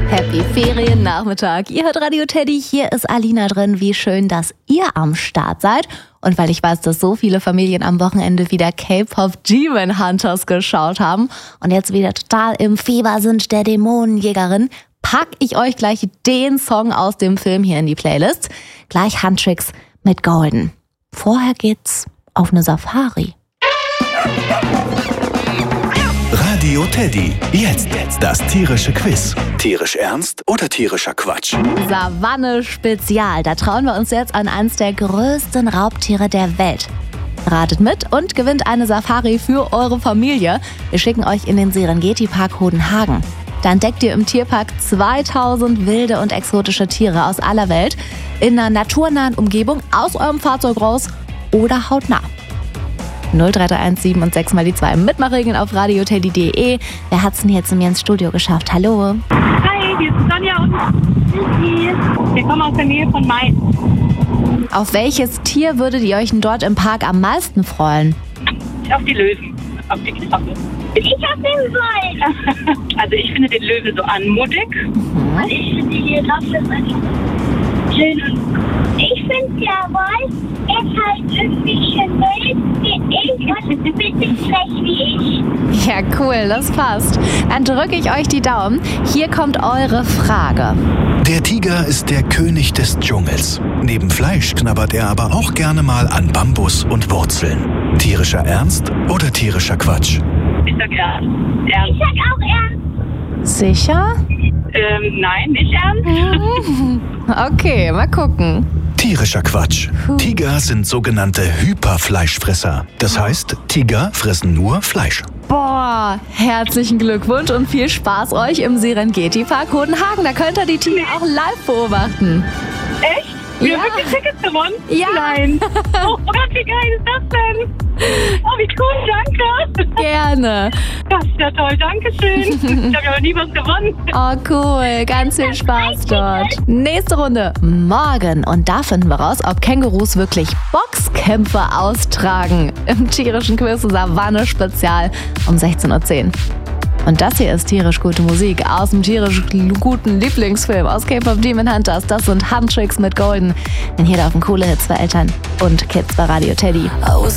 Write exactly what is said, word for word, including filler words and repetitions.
Happy Feriennachmittag. Ihr hört Radio Teddy, hier ist Alina drin. Wie schön, dass ihr am Start seid. Und weil ich weiß, dass so viele Familien am Wochenende wieder K-Pop Demon Hunters geschaut haben und jetzt wieder total im Fieber sind der Dämonenjägerin, pack ich euch gleich den Song aus dem Film hier in die Playlist. Gleich Handtricks mit Golden. Vorher geht's auf eine Safari. Radio Teddy. Jetzt das tierische Quiz. Tierisch ernst oder tierischer Quatsch? Savanne Spezial. Da trauen wir uns jetzt an eines der größten Raubtiere der Welt. Ratet mit und gewinnt eine Safari für eure Familie. Wir schicken euch in den Serengeti-Park Hodenhagen. Da entdeckt ihr im Tierpark zweitausend wilde und exotische Tiere aus aller Welt in einer naturnahen Umgebung aus eurem Fahrzeug raus oder hautnah. null drei drei eins sieben und sechs mal die zwei. Mitmachregeln auf radioteddy punkt de. Wer hat's denn hier zu mir ins Studio geschafft? Hallo. Hi, hier ist Sonja und Susi. Wir kommen aus der Nähe von Mainz. Auf welches Tier würdet ihr euch denn dort im Park am meisten freuen? Auf die Löwen, auf die Giraffen. Ich hab den Wald. Also ich finde den Löwen so anmutig. Mhm. Und ich finde die Giraffe einfach schön. Und ich finde der Wald ist halt irgendwie schön wild wie ich und ein bisschen frech wie ich. Ja, cool, das passt. Dann drücke ich euch die Daumen. Hier kommt eure Frage. Der Tiger ist der König des Dschungels. Neben Fleisch knabbert er aber auch gerne mal an Bambus und Wurzeln. Tierischer Ernst oder tierischer Quatsch? Ich sag ernst. Ernst. Ich sag auch ernst. Sicher? Ähm, nein, nicht ernst. Okay, mal gucken. Tierischer Quatsch. Tiger sind sogenannte Hyperfleischfresser. Das heißt, Tiger fressen nur Fleisch. Boah, herzlichen Glückwunsch und viel Spaß euch im Serengeti-Park Hodenhagen. Da könnt ihr die Tiere auch live beobachten. Echt? Wir Ja. haben wirklich Tickets gewonnen? Ja. Nein. Oh Gott, wie geil ist das denn? Oh, wie cool, danke. Gerne. Das ist ja toll, danke schön. Ich habe ja noch nie was gewonnen. Oh cool, ganz viel Spaß dort. Nächste Runde morgen und da finden wir raus, ob Kängurus wirklich Boxkämpfe austragen. Im tierischen Quiz Savanne Spezial um sechzehn Uhr zehn. Und das hier ist tierisch gute Musik aus dem tierisch guten Lieblingsfilm aus K-Pop Demon Hunters. Das sind Handtricks mit Golden. Denn hier laufen coole Hits für Eltern und Kids bei Radio Teddy. I was